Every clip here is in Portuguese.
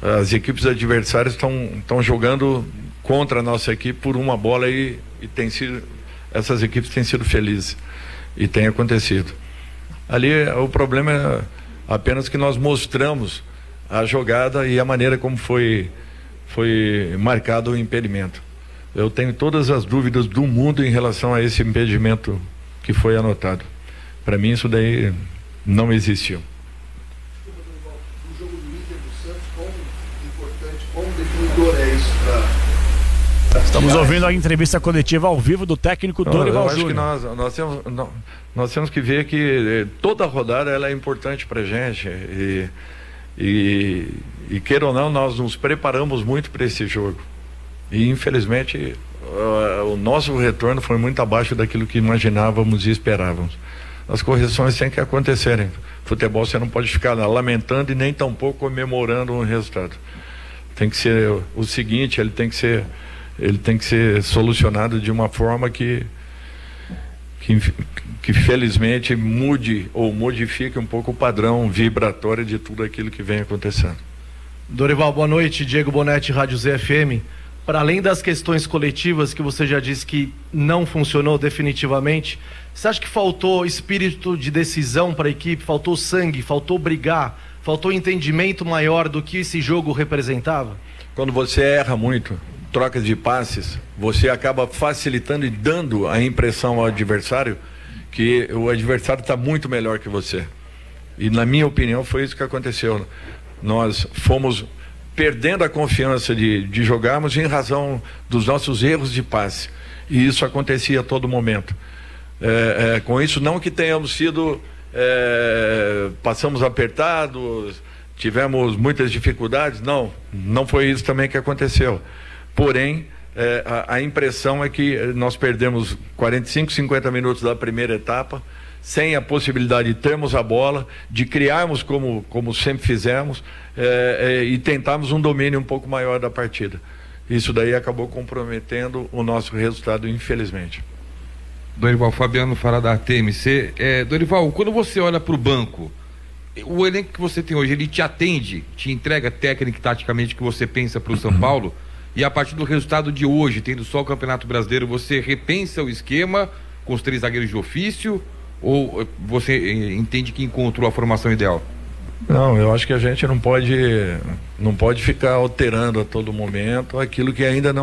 As equipes adversárias estão jogando contra a nossa equipe por uma bola e essas equipes têm sido felizes e tem acontecido. Ali o problema é apenas que nós mostramos a jogada e a maneira como foi marcado o impedimento. Eu tenho todas as dúvidas do mundo em relação a esse impedimento que foi anotado. Para mim isso daí não existiu. O jogo do Inter do Santos, quão importante, quão definidor é isso para... Estamos ouvindo a entrevista coletiva ao vivo do técnico Dorival Júnior. Eu acho que nós temos que ver que toda rodada ela é importante para a gente e queira ou não, nós nos preparamos muito para esse jogo e infelizmente o nosso retorno foi muito abaixo daquilo que imaginávamos e esperávamos. As correções têm que acontecerem. Futebol você não pode ficar lamentando e nem tampouco comemorando um resultado. Tem que ser o seguinte, ele tem que ser solucionado de uma forma que felizmente mude ou modifique um pouco o padrão vibratório de tudo aquilo que vem acontecendo. Dorival, boa noite. Diego Bonetti, Rádio ZFM. Para além das questões coletivas que você já disse que não funcionou definitivamente, você acha que faltou espírito de decisão para a equipe, faltou sangue, faltou brigar, faltou entendimento maior do que esse jogo representava? Quando você erra muito, trocas de passes, você acaba facilitando e dando a impressão ao adversário que o adversário está muito melhor que você. E na minha opinião foi isso que aconteceu. Nós fomos perdendo a confiança de jogarmos em razão dos nossos erros de passe. E isso acontecia a todo momento. Com isso, não que tenhamos sido... passamos apertados, tivemos muitas dificuldades. Não foi isso também que aconteceu. Porém, a impressão é que nós perdemos 45, 50 minutos da primeira etapa, sem a possibilidade de termos a bola, de criarmos como sempre fizemos, e tentarmos um domínio um pouco maior da partida. Isso daí acabou comprometendo o nosso resultado, infelizmente. Dorival, Fabiano fala da TMC. Dorival, quando você olha para o banco, o elenco que você tem hoje, ele te atende, te entrega técnica e taticamente que você pensa para o São Paulo? E a partir do resultado de hoje, tendo só o Campeonato Brasileiro, você repensa o esquema com os 3 zagueiros de ofício? Ou você entende que encontrou a formação ideal? Não, eu acho que a gente não pode ficar alterando a todo momento aquilo que ainda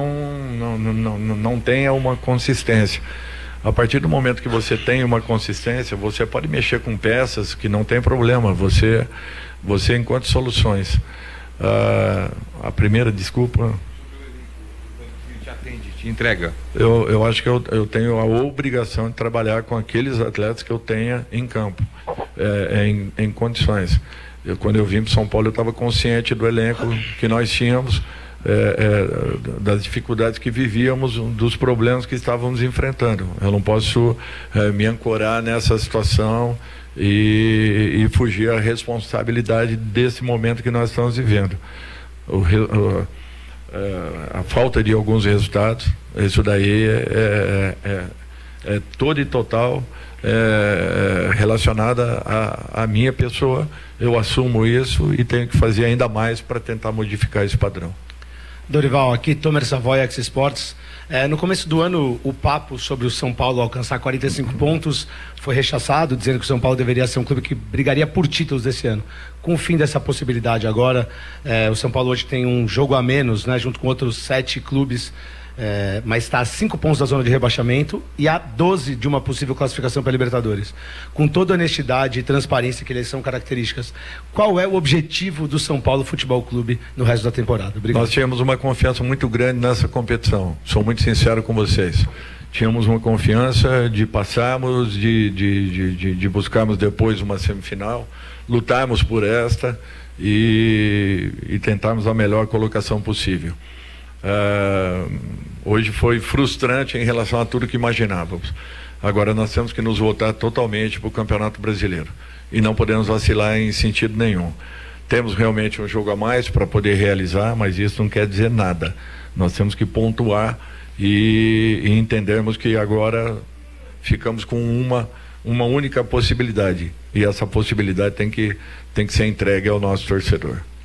não tenha uma consistência. A partir do momento que você tem uma consistência, você pode mexer com peças que não tem problema, você encontra soluções. A primeira, desculpa... Te atende, te entrega. Eu acho que eu tenho a obrigação de trabalhar com aqueles atletas que eu tenha em campo, em condições. Quando eu vim para São Paulo, eu estava consciente do elenco que nós tínhamos, das dificuldades que vivíamos, dos problemas que estávamos enfrentando. Eu não posso me ancorar nessa situação e fugir à responsabilidade desse momento que nós estamos vivendo. A falta de alguns resultados, isso daí é todo e total relacionada à minha pessoa. Eu assumo isso e tenho que fazer ainda mais para tentar modificar esse padrão. Dorival, aqui Tomer Savoy, X Sports. No começo do ano, o papo sobre o São Paulo alcançar 45 pontos foi rechaçado, dizendo que o São Paulo deveria ser um clube que brigaria por títulos desse ano. Com o fim dessa possibilidade agora, o São Paulo hoje tem um jogo a menos, né, junto com outros 7 clubes, mas está a 5 pontos da zona de rebaixamento e a 12 de uma possível classificação para a Libertadores. Com toda a honestidade e transparência que eles são características, qual é o objetivo do São Paulo Futebol Clube no resto da temporada? Obrigado. Nós tínhamos uma confiança muito grande nessa competição, sou muito sincero com vocês. Tínhamos uma confiança de passarmos, de buscarmos depois uma semifinal, lutarmos por esta e tentarmos a melhor colocação possível. Hoje foi frustrante em relação a tudo que imaginávamos. Agora nós temos que nos voltar totalmente para o Campeonato Brasileiro e não podemos vacilar em sentido nenhum. Temos realmente um jogo a mais para poder realizar, mas isso não quer dizer nada. Nós temos que pontuar e entendermos que agora ficamos com uma única possibilidade e essa possibilidade tem que ser entregue ao nosso torcedor.